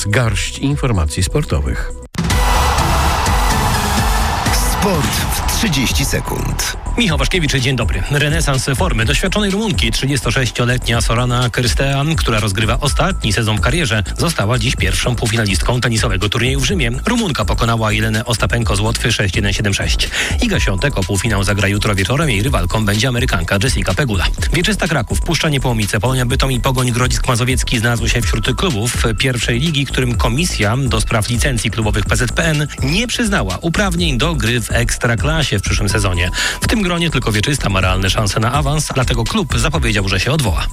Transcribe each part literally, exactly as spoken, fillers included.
garść informacji sportowych. Sport w trzydzieści sekund. Michał Waszkiewicz, dzień dobry. Renesans formy doświadczonej Rumunki, trzydziestosześcioletnia Sorana Cârstea, która rozgrywa ostatni sezon w karierze, została dziś pierwszą półfinalistką tenisowego turnieju w Rzymie. Rumunka pokonała Jelenę Ostapenko z Łotwy sześć jeden siedem sześć. Iga Świątek o półfinał zagra jutro wieczorem. Jej rywalką będzie Amerykanka Jessica Pegula. Wieczysta Kraków, Puszcza Niepołomice, Polonia Bytom i Pogoń Grodzisk Mazowiecki znalazły się wśród klubów pierwszej ligi, którym Komisja do Spraw Licencji Klubowych P Z P N nie przyznała uprawnień do gry w Ekstraklasie w przyszłym sezonie. W tym gronie tylko Wieczysta ma realne szanse na awans, dlatego klub zapowiedział, że się odwoła.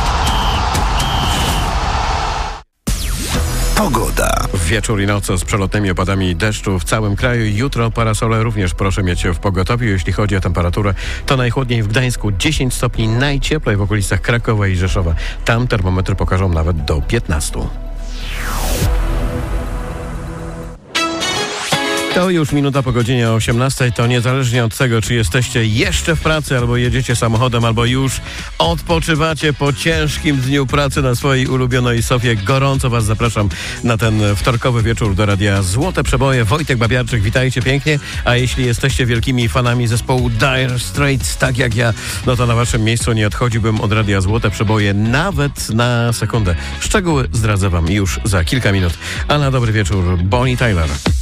Pogoda. Wieczór i noc z przelotnymi opadami deszczu w całym kraju. Jutro parasole również proszę mieć w pogotowiu. Jeśli chodzi o temperaturę, to najchłodniej w Gdańsku dziesięć stopni, najcieplej w okolicach Krakowa i Rzeszowa. Tam termometry pokażą nawet do piętnastu. To już minuta po godzinie osiemnastej. To niezależnie od tego, czy jesteście jeszcze w pracy, albo jedziecie samochodem, albo już odpoczywacie po ciężkim dniu pracy na swojej ulubionej sofie. Gorąco Was zapraszam na ten wtorkowy wieczór do radia Złote Przeboje. Wojtek Babiarczyk, witajcie pięknie. A jeśli jesteście wielkimi fanami zespołu Dire Straits, tak jak ja, no to na Waszym miejscu nie odchodziłbym od radia Złote Przeboje nawet na sekundę. Szczegóły zdradzę Wam już za kilka minut. A na dobry wieczór Bonnie Tyler.